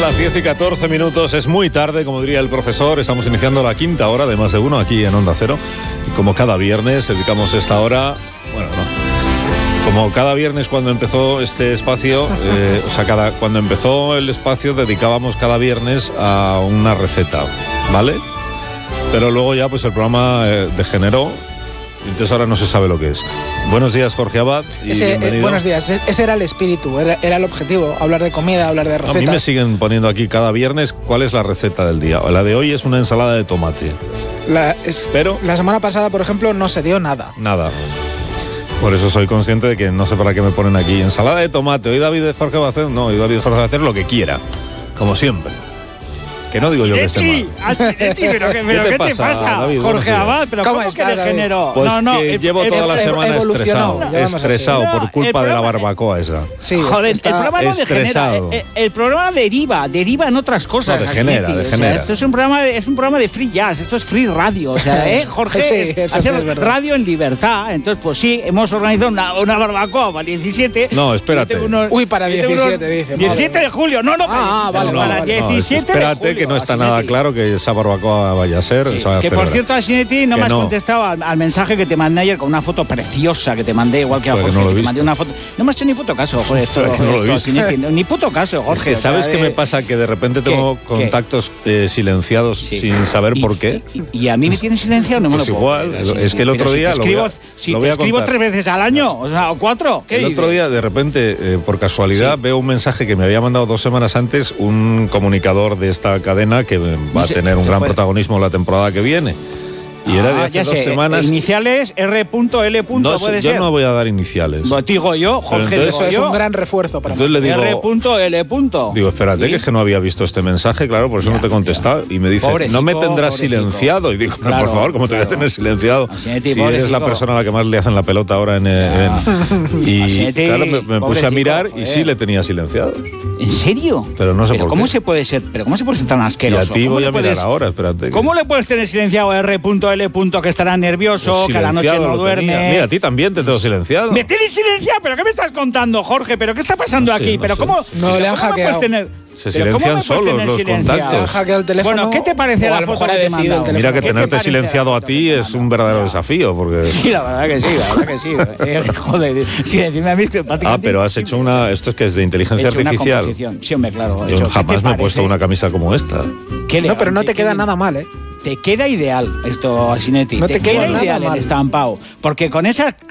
las 10:14, es muy tarde, como diría el profesor. Estamos iniciando la quinta hora de Más de Uno aquí en Onda Cero. Y como cada viernes dedicamos esta hora, como cada viernes cuando empezó este espacio, cuando empezó el espacio dedicábamos cada viernes a una receta, ¿vale? Pero luego ya pues el programa degeneró, entonces ahora no se sabe lo que es. Buenos días, Jorge Abad, y bienvenido. Buenos días, ese era el espíritu, era el objetivo, hablar de comida, hablar de recetas. A mí me siguen poniendo aquí cada viernes cuál es la receta del día. La de hoy es una ensalada de tomate. Pero la semana pasada, por ejemplo, no se dio nada. Nada. Por eso soy consciente de que no sé para qué me ponen aquí ensalada de tomate. Hoy David Jorge va a hacer, hoy David Jorge va a hacer lo que quiera, como siempre. Que no digo yo que esté mal. ¿Pero qué te pasa, David, Jorge Abad? ¿Pero cómo está, que degeneró? Pues que llevo toda la semana estresado por culpa de la barbacoa esa. Sí, joder, el programa no degenera. El programa deriva en otras cosas. No, degenera. O sea, esto es un programa de free jazz, esto es free radio. O sea, Jorge, sí, hacer radio en libertad. Entonces, pues sí, hemos organizado una barbacoa para el 17. No, espérate. Para el 17, dice. 17 de julio, para el 17 de julio. Que no está nada claro que esa barbacoa vaya a ser. Sí, se va a que celebrar. por cierto, Asinetti, no me has contestado al mensaje que te mandé ayer con una foto preciosa que te mandé, igual que a Jorge, no que te mandé una foto. No me has hecho ni puto caso, Jorge, Asinetti, ni puto caso, Jorge. Es que ¿sabes qué me pasa? Que de repente tengo contactos silenciados sin saber por qué. ¿Y a mí me tienen silenciado? No me lo puedo igual, creer. es que el otro día Si te escribo 3 veces al año, o sea, o 4, ¿qué el otro día, de repente, por casualidad, veo un mensaje que me había mandado 2 semanas antes un comunicador de esta cadena que va a tener un gran protagonismo la temporada que viene. Y era de hace 2 semanas. Iniciales R.L. No, puede yo ser. no voy a dar iniciales. Digo yo, Jorge, eso es un gran refuerzo para entonces le digo, R.L. Digo, espérate, que es que no había visto este mensaje, claro, por eso no te he contestado. Y me dice, no me tendrás silenciado. Y digo, pero por favor, ¿cómo te voy a tener silenciado? Si eres la persona a la que más le hacen la pelota ahora y claro, me puse a mirar y sí le tenía silenciado. ¿En serio? Pero no sé por qué. ¿Cómo se puede ser tan asqueroso? Y a ti voy a mirar ahora, espérate. ¿Cómo le puedes tener silenciado a R.L. que estará nervioso, pues que a la noche no duerme? Mira, a ti también te tengo silenciado. ¿Me tienes silenciado? ¿Pero qué me estás contando, Jorge? ¿Pero qué está pasando aquí? ¿Pero cómo? No le han hackeado. Se silencian solos los contactos. Han hackeado el teléfono. Bueno, ¿qué te parece la foto que te he mandado? Mira que tenerte silenciado a ti es un verdadero desafío, porque... Sí, la verdad que sí. Joder, silenciarme a mí que prácticamente... pero has hecho una... Esto es que es de inteligencia artificial. Sí, hombre, claro. Yo jamás me he puesto una camisa como esta. No, pero no te queda nada mal, ¿eh? Te queda ideal esto, Asinetti. No te queda ideal nada el estampado. Porque con esa